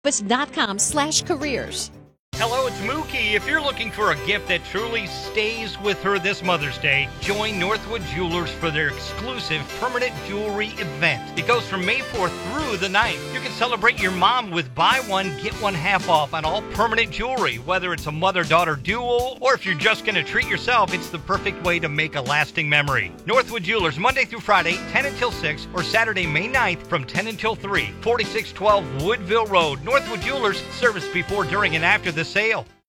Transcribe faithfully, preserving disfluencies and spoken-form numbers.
com slash careers. Hello, it's Mookie. If you're looking for a gift that truly stays with her this Mother's Day, join Northwood Jewelers for their exclusive permanent jewelry event. It goes from May fourth through the ninth. You can celebrate your mom with buy one, get one half off on all permanent jewelry. Whether it's a mother-daughter duel or if you're just going to treat yourself, it's the perfect way to make a lasting memory. Northwood Jewelers, Monday through Friday, ten until six, or Saturday, May ninth from ten until three. forty-six twelve Woodville Road. Northwood Jewelers, service before, during, and after the sale.